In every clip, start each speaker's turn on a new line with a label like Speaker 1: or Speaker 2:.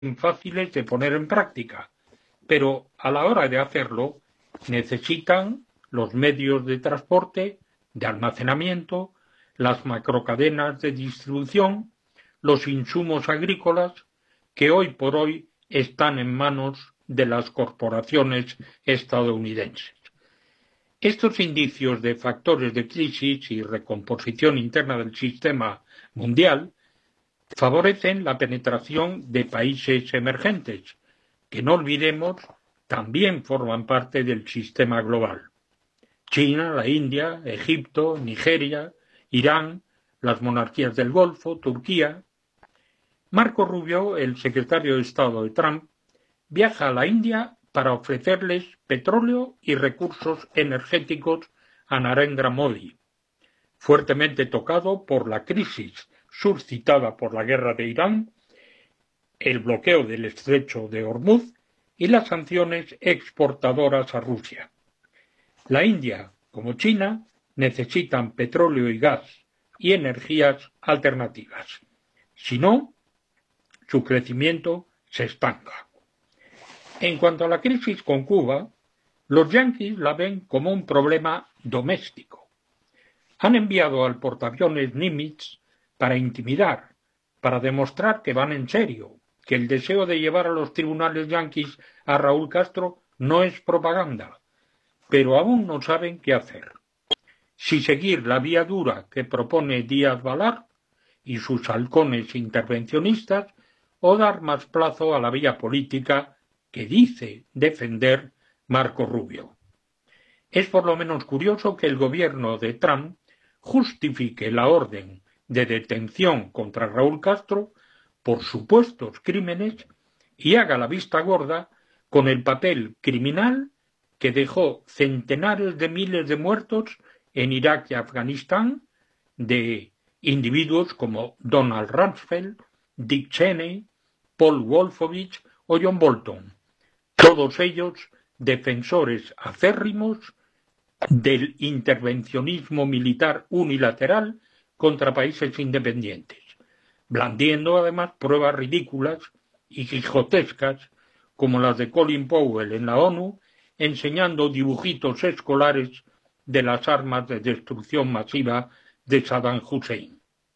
Speaker 1: fáciles de poner en práctica, pero a la hora de hacerlo necesitan los medios de transporte, de almacenamiento, las macrocadenas de distribución, los insumos agrícolas que hoy por hoy están en manos de las corporaciones estadounidenses. Estos indicios de factores de crisis y recomposición interna del sistema mundial favorecen la penetración de países emergentes, que no olvidemos también forman parte del sistema global. China, la India, Egipto, Nigeria, Irán, las monarquías del Golfo, Turquía. Marco Rubio, el secretario de Estado de Trump, viaja a la India para ofrecerles petróleo y recursos energéticos a Narendra Modi, fuertemente tocado por la crisis suscitada por la guerra de Irán, el bloqueo del estrecho de Hormuz y las sanciones exportadoras a Rusia. La India, como China, necesitan petróleo y gas y energías alternativas. Si no, su crecimiento se estanca. En cuanto a la crisis con Cuba, los yanquis la ven como un problema doméstico. Han enviado al portaaviones Nimitz para intimidar, para demostrar que van en serio, que el deseo de llevar a los tribunales yanquis a Raúl Castro no es propaganda, pero aún no saben qué hacer. Si seguir la vía dura que propone Díaz Balart y sus halcones intervencionistas, o dar más plazo a la vía política que dice defender Marco Rubio. Es por lo menos curioso que el gobierno de Trump justifique la orden de detención contra Raúl Castro por supuestos crímenes y haga la vista gorda con el papel criminal que dejó centenares de miles de muertos en Irak y Afganistán de individuos como Donald Rumsfeld, Dick Cheney, Paul Wolfowitz o John Bolton, todos ellos defensores acérrimos del intervencionismo militar unilateral contra países independientes, blandiendo además pruebas ridículas y quijotescas como las de Colin Powell en la ONU, enseñando dibujitos escolares de las armas de destrucción masiva de Saddam Hussein.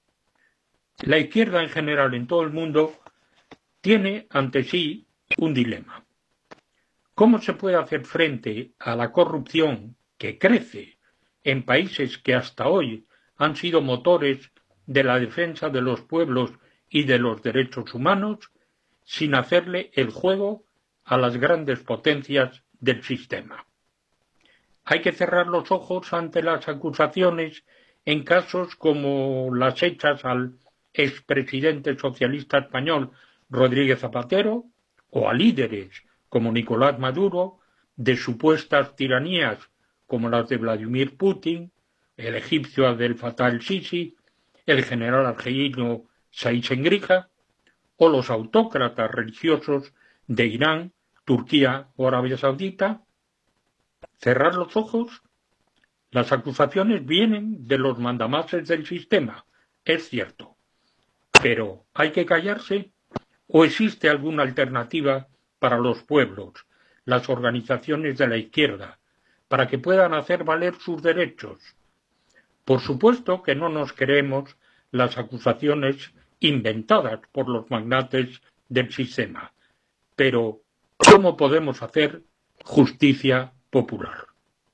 Speaker 1: La izquierda en general en todo el mundo tiene ante sí un dilema. ¿Cómo se puede hacer frente a la corrupción que crece en países que hasta hoy han sido motores de la defensa de los pueblos y de los derechos humanos, sin hacerle el juego a las grandes potencias del sistema? Hay que cerrar los ojos ante las acusaciones en casos como las hechas al expresidente socialista español Rodríguez Zapatero o a líderes como Nicolás Maduro de supuestas tiranías como las de Vladimir Putin, el egipcio Abdel Fattah el-Sisi, el general argelino Said Sengrija o los autócratas religiosos de Irán, Turquía o Arabia Saudita. ¿Cerrar los ojos? Las acusaciones vienen de los mandamases del sistema, es cierto. Pero ¿hay que callarse? ¿O existe alguna alternativa para los pueblos, las organizaciones de la izquierda, para que puedan hacer valer sus derechos? Por supuesto que no nos creemos las acusaciones inventadas por los magnates del sistema, pero ¿cómo podemos hacer justicia popular?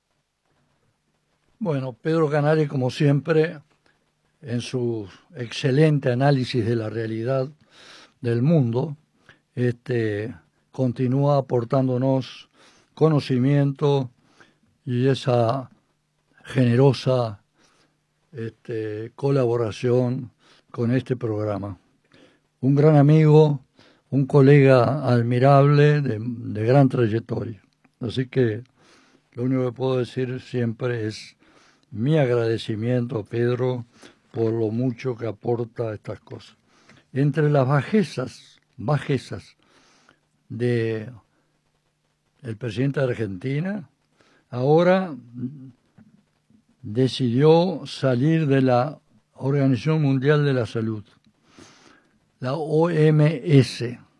Speaker 2: Bueno, Pedro Canales, como siempre, en su excelente análisis de la realidad del mundo, continúa aportándonos conocimiento y esa generosa colaboración con este programa. Un gran amigo, un colega admirable de gran trayectoria. Así que lo único que puedo decir siempre es mi agradecimiento a Pedro por lo mucho que aporta a estas cosas. Entre las bajezas de el presidente de Argentina, ahora decidió salir de la Organización Mundial de la Salud, la OMS,